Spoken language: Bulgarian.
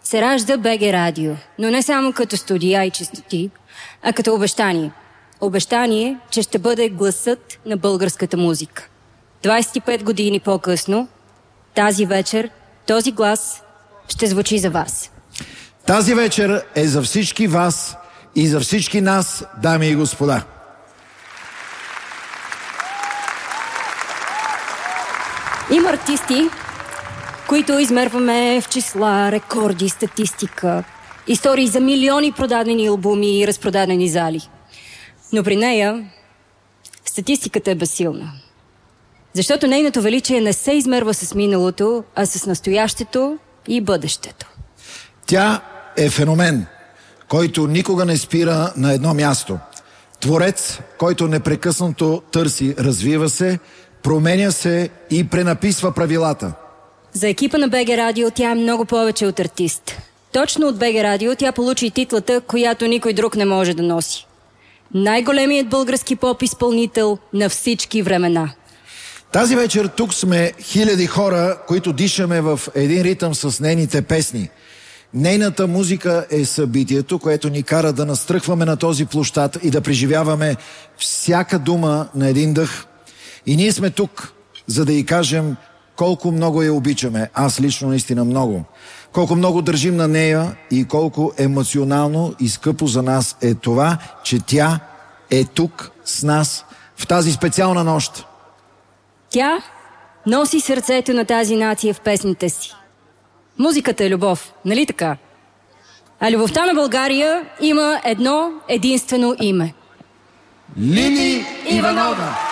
се ражда БГ Радио, но не само като студия и честоти, а като обещание. Обещание, че ще бъде гласът на българската музика. 25 години по-късно, тази вечер, този глас ще звучи за вас. Тази вечер е за всички вас и за всички нас, дами и господа. Има артисти, които измерваме в числа, рекорди, статистика, истории за милиони продадени албуми и разпродадени зали. Но при нея статистиката е безсилна. Защото нейното величие не се измерва с миналото, а с настоящето и бъдещето. Тя е феномен, който никога не спира на едно място. Творец, който непрекъснато търси, развива се, променя се и пренаписва правилата. За екипа на БГ Радио тя е много повече от артист. Точно от БГ Радио тя получи титлата, която никой друг не може да носи. Най-големият български поп-изпълнител на всички времена. Тази вечер тук сме хиляди хора, които дишаме в един ритъм с нейните песни. Нейната музика е събитието, което ни кара да настръхваме на този площад и да преживяваме всяка дума на един дъх. И ние сме тук, за да й кажем колко много я обичаме. Аз лично наистина много. Колко много държим на нея и колко емоционално и скъпо за нас е това, че тя е тук с нас в тази специална нощ. Тя носи сърцето на тази нация в песните си. Музиката е любов, нали така? А любовта на България има едно единствено име. Лили Иванова!